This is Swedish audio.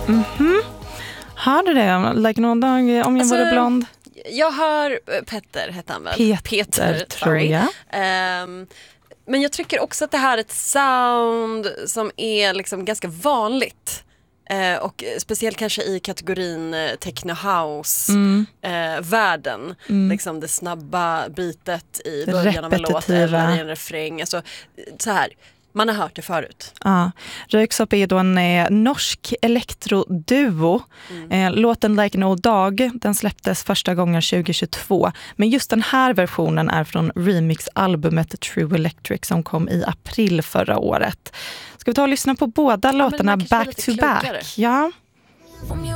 Hör du det? Like någon dag om jag vore blond? Jag hör Petter, heter han väl? Peter tror jag. Men jag tycker också att det här är ett sound som är liksom ganska vanligt. Och speciellt kanske i kategorin techno house världen. Liksom det snabba bitet i början av en låt eller i en refräng. Alltså, så här. Man har hört det förut. Ja. Röyksopp är ju då en norsk elektroduo. Låten Like No Dog, den släpptes första gången 2022. Men just den här versionen är från remix-albumet True Electric som kom i april förra året. Ska vi ta och lyssna på båda låtarna back to back? Ja.